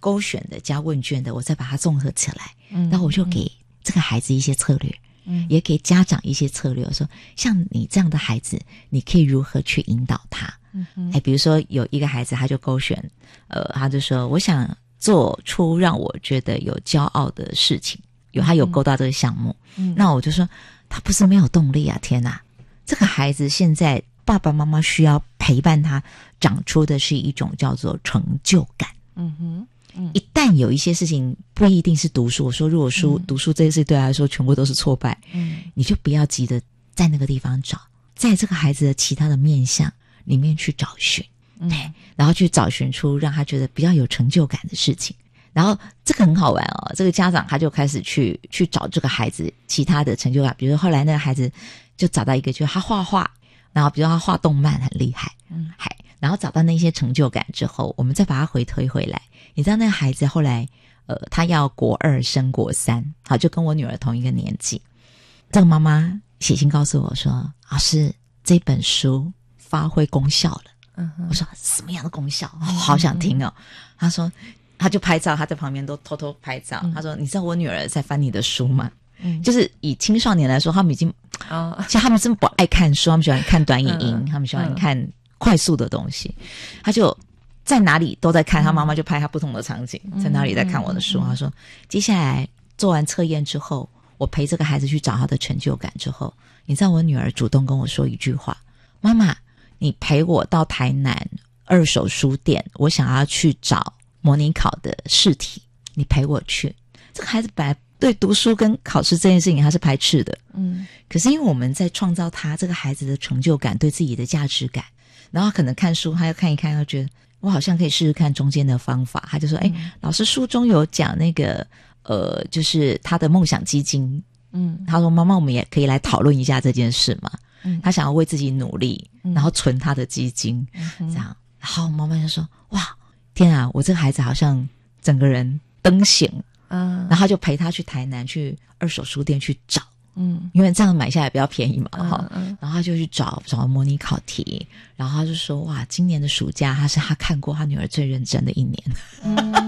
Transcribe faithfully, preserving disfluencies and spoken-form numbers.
勾选的加问卷的，我再把它综合起来， 嗯， 然后我就给这个孩子一些策略，嗯，也给家长一些策略，我说像你这样的孩子，你可以如何去引导他？嗯，哎，比如说有一个孩子，他就勾选，呃，他就说我想做出让我觉得有骄傲的事情，有他有勾到这个项目，嗯，那我就说他不是没有动力啊，天哪，这个孩子现在爸爸妈妈需要陪伴他长出的是一种叫做成就感。嗯哼，嗯，一旦有一些事情不一定是读书，我说如果书、嗯、读书这件事对他来说全部都是挫败，嗯，你就不要急着在那个地方找，在这个孩子的其他的面向里面去找寻，嗯，然后去找寻出让他觉得比较有成就感的事情。然后这个很好玩哦，这个家长他就开始去去找这个孩子其他的成就感，比如说后来那个孩子就找到一个，就是他画画，然后比如说他画动漫很厉害，嗯，还然后找到那些成就感之后，我们再把他回推回来。你知道那个孩子后来呃，他要国二升国三，好，就跟我女儿同一个年纪。这个妈妈写信告诉我说，老师这本书发挥功效了。嗯，我说什么样的功效？哦，好想听哦。他说他就拍照，他在旁边都偷偷拍照，嗯，他说你知道我女儿在翻你的书吗？嗯，就是以青少年来说，他们已经哦，其实他们真不爱看书，他们喜欢看短影音，嗯，他们喜欢看快速的东西。他就在哪里都在看，他妈妈就拍他不同的场景，嗯，在哪里在看我的书，嗯，他说接下来做完测验之后，我陪这个孩子去找他的成就感之后，你知道我女儿主动跟我说一句话，妈妈你陪我到台南二手书店，我想要去找模拟考的试题，你陪我去。这个孩子本来对读书跟考试这件事情他是排斥的，嗯，可是因为我们在创造他这个孩子的成就感，对自己的价值感，然后他可能看书他要看一看，他觉得我好像可以试试看中间的方法，他就说哎，嗯，老师书中有讲那个呃，就是他的梦想基金，嗯，他说妈妈我们也可以来讨论一下这件事嘛，嗯，他想要为自己努力，嗯，然后存他的基金，嗯，这样，然后妈妈就说哇天啊，我这个孩子好像整个人灯醒，嗯，然后他就陪他去台南去二手书店去找，嗯，因为这样买下来比较便宜嘛，哈，嗯嗯，然后他就去找找模拟考题，然后他就说哇，今年的暑假他是他看过他女儿最认真的一年，嗯